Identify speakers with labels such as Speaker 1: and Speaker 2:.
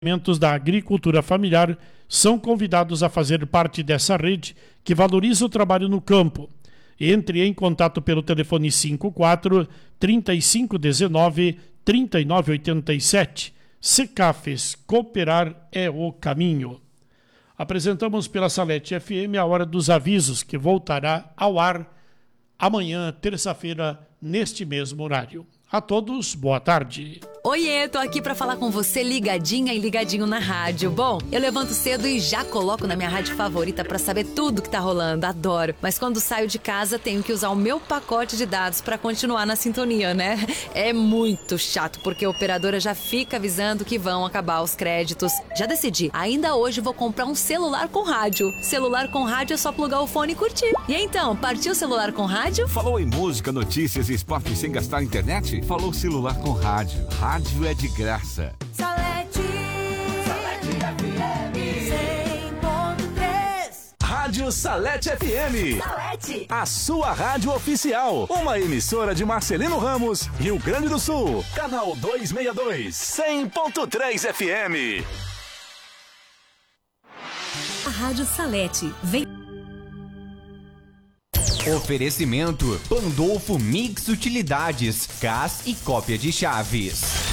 Speaker 1: Segmentos da agricultura familiar são convidados a fazer parte dessa rede que valoriza o trabalho no campo. Entre em contato pelo telefone 54 3519 3987. Secafes, cooperar é o caminho. Apresentamos pela Salete FM a Hora dos Avisos, que voltará ao ar amanhã, terça-feira, neste mesmo horário. A todos, boa tarde.
Speaker 2: Oiê, tô aqui pra falar com você ligadinha e ligadinho na rádio. Bom, eu levanto cedo e já coloco na minha rádio favorita pra saber tudo que tá rolando, adoro. Mas quando saio de casa tenho que usar o meu pacote de dados pra continuar na sintonia, né? É muito chato, porque a operadora já fica avisando que vão acabar os créditos. Já decidi, ainda hoje vou comprar um celular com rádio. Celular com rádio é só plugar o fone e curtir. E então, partiu celular com rádio?
Speaker 3: Falou em música, notícias e esporte sem gastar internet? Falou celular com rádio. Rádio é de graça.
Speaker 4: Salete FM 100.3.
Speaker 3: Rádio Salete FM.
Speaker 4: Salete.
Speaker 3: A sua rádio oficial. Uma emissora de Marcelino Ramos, Rio Grande do Sul. Canal 262. 100.3 FM.
Speaker 2: A Rádio Salete vem...
Speaker 5: Oferecimento Pandolfo Mix Utilidades, gás e cópia de chaves.